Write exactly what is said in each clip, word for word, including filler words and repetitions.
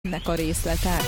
Ennek a részletek.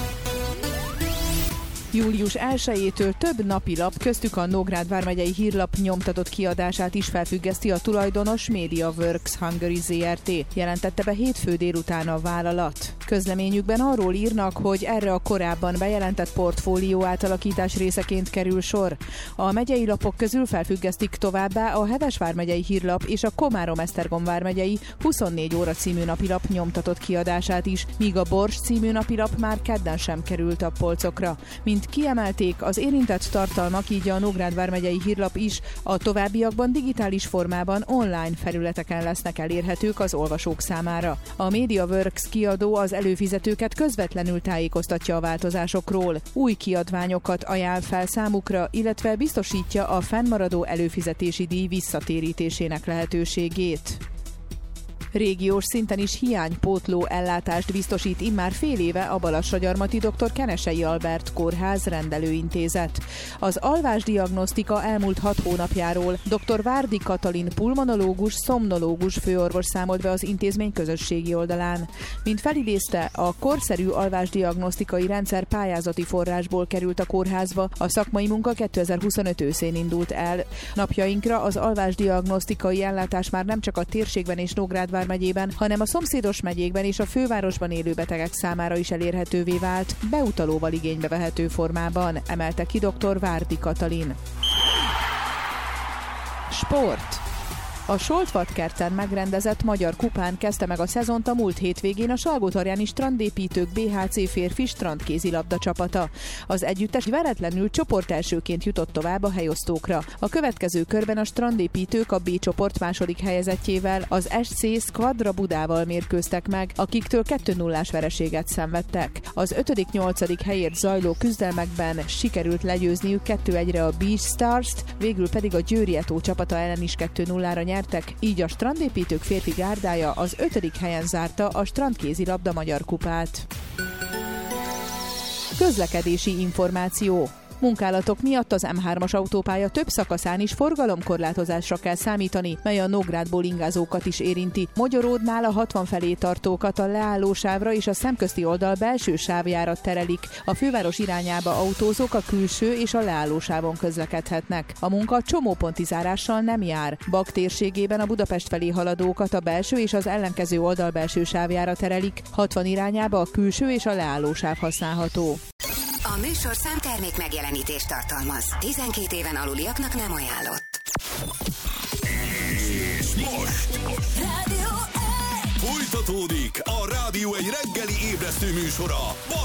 július elsejétől több napilap, köztük a Nógrád vármegyei hírlap nyomtatott kiadását is felfüggeszti a tulajdonos MediaWorks Hungary zé er té, jelentette be hétfő délután a vállalat. Közleményükben arról írnak, hogy erre a korábban bejelentett portfólió átalakítás részeként kerül sor. A megyei lapok közül felfüggesztik továbbá a Heves vármegyei hírlap és a Komárom-Esztergom vármegyei huszonnégy óra című napilap nyomtatott kiadását is, míg a Bors című napilap már kedden sem került a polcokra. Mint kiemelték, az érintett tartalmak, így a Nógrád vármegyei hírlap is a továbbiakban digitális formában online felületeken lesznek elérhetők az olvasók számára. A MediaWorks kiadó az előfizetőket közvetlenül tájékoztatja a változásokról, új kiadványokat ajánl fel számukra, illetve biztosítja a fennmaradó előfizetési díj visszatérítésének lehetőségét. Régiós szinten is hiánypótló ellátást biztosít immár fél éve a Balassagyarmati dr. Kenesei Albert Kórház rendelőintézet. Az alvásdiagnosztika elmúlt hat hónapjáról dr. Várdi Katalin pulmonológus, szomnológus főorvos számolt be az intézmény közösségi oldalán. Mint felidézte, a korszerű alvásdiagnosztikai rendszer pályázati forrásból került a kórházba, a szakmai munka kétezer-huszonöt őszén indult el. Napjainkra az alvásdiagnosztikai ellátás már nem csak a térségben és Nógrád megyében, hanem a szomszédos megyékben és a fővárosban élő betegek számára is elérhetővé vált, beutalóval igénybe vehető formában, emelte ki dr. Várdi Katalin. Sport. A Soltvatkerten megrendezett Magyar Kupán kezdte meg a szezont a múlt hétvégén a Salgótarjáni Strandépítők bé há cé férfi strandkézilabda csapata. Az együttes veretlenül csoportelsőként jutott tovább a helyosztókra. A következő körben a Strandépítők a B csoport második helyezettjével, az es cé Squadra Budával mérkőztek meg, akiktől kettő nullás vereséget szenvedtek. Az ötödik-nyolcadik helyért zajló küzdelmekben sikerült legyőzniük kettő egyre a Beach Stars-t, végül pedig a Győri Eto csapata ellen is kettő nullára nyertek, így a Strandépítők férfi gárdája az ötödik helyen zárta a strandkézilabda Magyar Kupát. Közlekedési információ. Munkálatok miatt az em hármas autópálya több szakaszán is forgalomkorlátozásra kell számítani, mely a Nógrádból ingázókat is érinti. Mogyoródnál a hatvan felé tartókat a leállósávra és a szemközti oldal belső sávjára terelik. A főváros irányába autózók a külső és a leállósávon közlekedhetnek. A munka csomóponti zárással nem jár. Bag térségében a Budapest felé haladókat a belső és az ellenkező oldal belső sávjára terelik. hatvan irányába a külső és a leállósáv használható. A műsorszám termék megjelenítést tartalmaz. tizenkét éven aluliaknak nem ajánlott. És most folytatódik a Rádió egy reggeli ébresztő műsora.